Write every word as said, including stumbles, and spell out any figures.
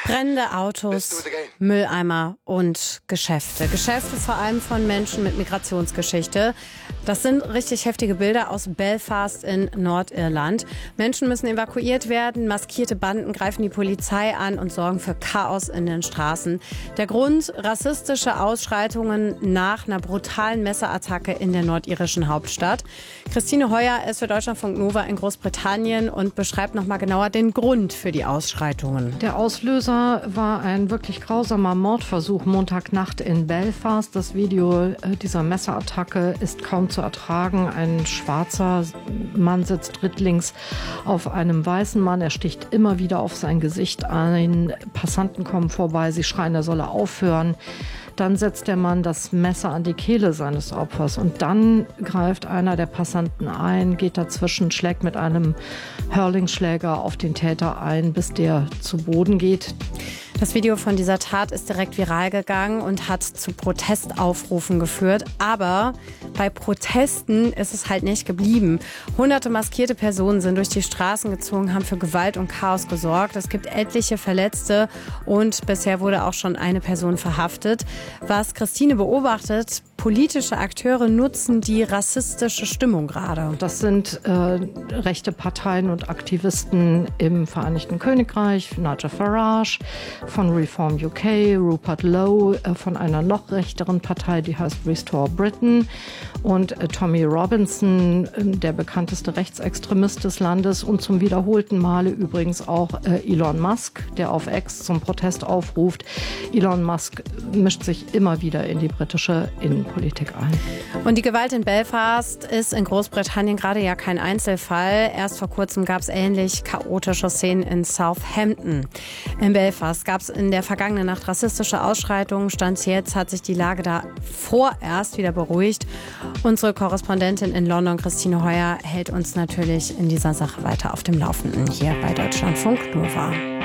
Brennende Autos, Mülleimer und Geschäfte. Geschäfte vor allem von Menschen mit Migrationsgeschichte. Das sind richtig heftige Bilder aus Belfast in Nordirland. Menschen müssen evakuiert werden, maskierte Banden greifen die Polizei an und sorgen für Chaos in den Straßen. Der Grund: rassistische Ausschreitungen nach einer brutalen Messerattacke in der nordirischen Hauptstadt. Christine Heuer ist für Deutschlandfunk Nova in Großbritannien und beschreibt noch mal genauer den Grund für die Ausschreitungen. Der Auslöser war ein wirklich grausamer Mordversuch Montagnacht in Belfast. Das Video dieser Messerattacke ist kaum zu ertragen. Ein schwarzer Mann sitzt drittlings auf einem weißen Mann. Er sticht immer wieder auf sein Gesicht ein. Passanten kommen vorbei, sie schreien, er solle aufhören. Dann setzt der Mann das Messer an die Kehle seines Opfers und dann greift einer der Passanten ein, geht dazwischen, schlägt mit einem Hurlingschläger auf den Täter ein, bis der zu Boden geht. Das Video von dieser Tat ist direkt viral gegangen und hat zu Protestaufrufen geführt. Aber bei Protesten ist es halt nicht geblieben. Hunderte maskierte Personen sind durch die Straßen gezogen, haben für Gewalt und Chaos gesorgt. Es gibt etliche Verletzte und bisher wurde auch schon eine Person verhaftet. Was Christine beobachtet: politische Akteure nutzen die rassistische Stimmung gerade. Das sind äh, rechte Parteien und Aktivisten im Vereinigten Königreich, Nigel Farage von Reform U K, Rupert Lowe äh, von einer noch rechteren Partei, die heißt Restore Britain, und äh, Tommy Robinson, äh, der bekannteste Rechtsextremist des Landes, und zum wiederholten Male übrigens auch äh, Elon Musk, der auf X zum Protest aufruft. Elon Musk mischt sich immer wieder in die britische Innenpolitik ein. Und die Gewalt in Belfast ist in Großbritannien gerade ja kein Einzelfall. Erst vor kurzem gab es ähnlich chaotische Szenen in Southampton. In Belfast gab es in der vergangenen Nacht rassistische Ausschreitungen. Stand jetzt hat sich die Lage da vorerst wieder beruhigt. Unsere Korrespondentin in London, Christine Heuer, hält uns natürlich in dieser Sache weiter auf dem Laufenden hier bei Deutschlandfunk Nova.